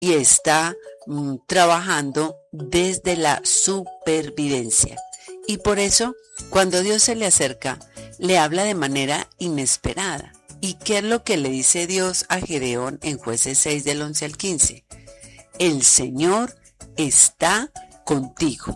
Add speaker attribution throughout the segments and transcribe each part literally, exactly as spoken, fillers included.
Speaker 1: y está mm, trabajando desde la supervivencia. Y por eso, cuando Dios se le acerca, le habla de manera inesperada. ¿Y qué es lo que le dice Dios a Gedeón en Jueces seis del once al quince? El Señor está contigo.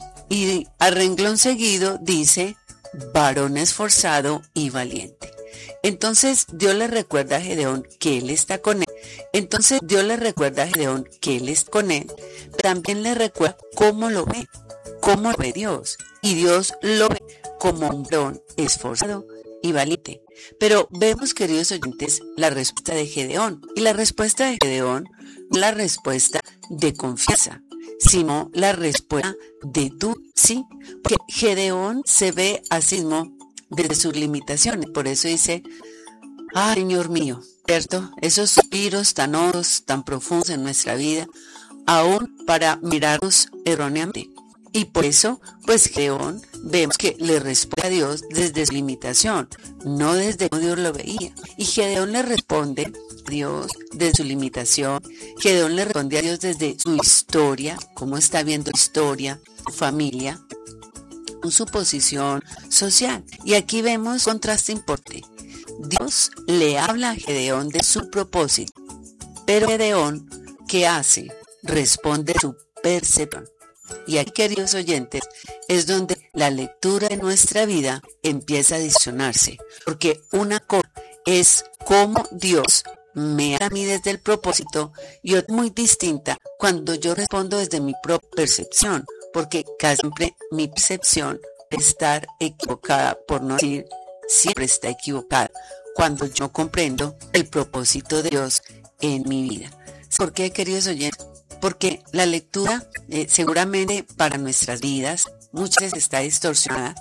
Speaker 1: Y a renglón seguido dice, varón esforzado y valiente. Entonces Dios le recuerda a Gedeón que Él está con él. Entonces Dios le recuerda a Gedeón que Él está con él. También le recuerda cómo lo ve, cómo lo ve Dios. Y Dios lo ve como un varón esforzado y valiente. Pero vemos, queridos oyentes, la respuesta de Gedeón. Y la respuesta de Gedeón no es la respuesta de confianza, sino la respuesta de duda, ¿sí? Porque Gedeón se ve a sí mismo desde sus limitaciones. Por eso dice, ah, Señor mío, ¿cierto? Esos suspiros tan hondos, tan profundos en nuestra vida, aún para mirarnos erróneamente. Y por eso, pues Gedeón, vemos que le responde a Dios desde su limitación, no desde cómo Dios lo veía. Y Gedeón le responde a Dios desde su limitación. Gedeón le responde a Dios desde su historia, cómo está viendo historia, su familia, su posición social. Y aquí vemos contraste importante. Dios le habla a Gedeón de su propósito, pero Gedeón, ¿qué hace? Responde su percepción. Y aquí, queridos oyentes, es donde la lectura de nuestra vida empieza a distorsionarse, porque una cosa es cómo Dios me habla a mí desde el propósito y otra muy distinta cuando yo respondo desde mi propia percepción, porque casi siempre mi percepción puede estar equivocada, por no decir siempre está equivocada, cuando yo comprendo el propósito de Dios en mi vida. ¿Por qué, queridos oyentes? Porque la lectura eh, seguramente para nuestras vidas muchas veces está distorsionada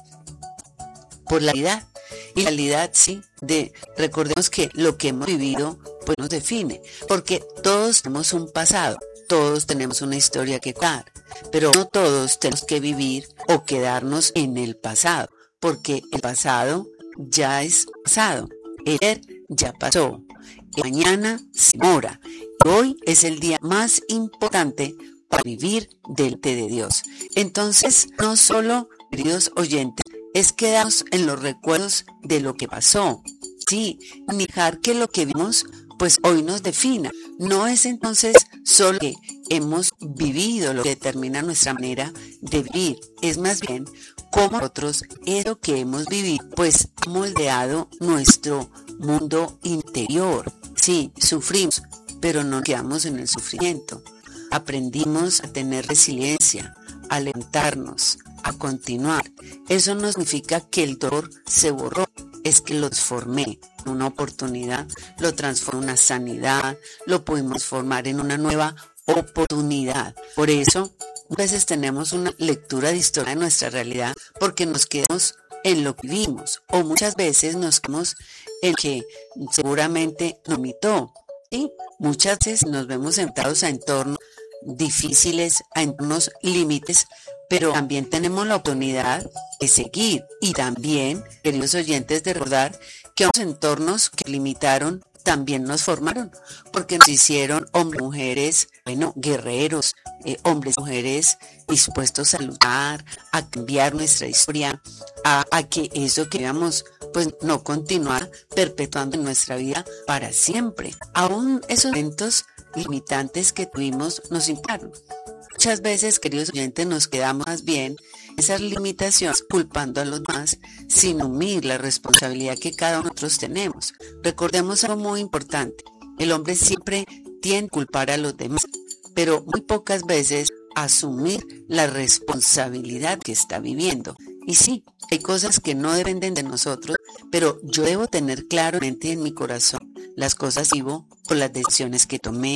Speaker 1: por la realidad. Y la realidad, sí, de, recordemos que lo que hemos vivido pues nos define, porque todos tenemos un pasado, todos tenemos una historia que contar, pero no todos tenemos que vivir o quedarnos en el pasado, porque el pasado ya es pasado, el ayer ya pasó, el mañana se mora. Hoy es el día más importante para vivir delante de Dios. Entonces, no solo, queridos oyentes, es quedarnos en los recuerdos de lo que pasó. Sí, ni dejar que lo que vimos, pues hoy nos defina. No es entonces solo que hemos vivido lo que determina nuestra manera de vivir. Es más bien cómo nosotros, eso que hemos vivido, pues ha moldeado nuestro mundo interior. Sí, sufrimos, pero no quedamos en el sufrimiento. Aprendimos a tener resiliencia, a alentarnos, a continuar. Eso no significa que el dolor se borró, es que lo transformé en una oportunidad, lo transformé en una sanidad, lo pudimos formar en una nueva oportunidad. Por eso, a veces tenemos una lectura distorsionada de nuestra realidad porque nos quedamos en lo que vimos, o muchas veces nos quedamos en que seguramente nos limitó. ¿Sí? Muchas veces nos vemos enfrentados a entornos difíciles, a entornos límites, pero también tenemos la oportunidad de seguir y también, queridos oyentes, de recordar que los entornos que limitaron también nos formaron, porque nos hicieron hombres y mujeres, bueno, guerreros, eh, hombres y mujeres dispuestos a luchar, a cambiar nuestra historia, a, a que eso que veamos pues no continuar perpetuando en nuestra vida para siempre. Aún esos eventos limitantes que tuvimos nos impactaron. Muchas veces, queridos oyentes, nos quedamos más bien esas limitaciones culpando a los demás sin asumir la responsabilidad que cada uno de nosotros tenemos. Recordemos algo muy importante. El hombre siempre tiende a culpar a los demás, pero muy pocas veces asumir la responsabilidad que está viviendo. Y sí, hay cosas que no dependen de nosotros, pero yo debo tener claramente en mi corazón las cosas que vivo por las decisiones que tomé,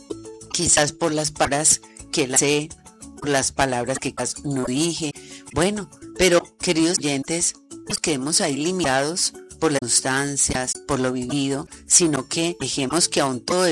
Speaker 1: quizás por las palabras que lancé, por las palabras que no dije. Bueno, pero queridos oyentes, no nos quedemos ahí limitados por las circunstancias, por lo vivido, sino que dejemos que aún todo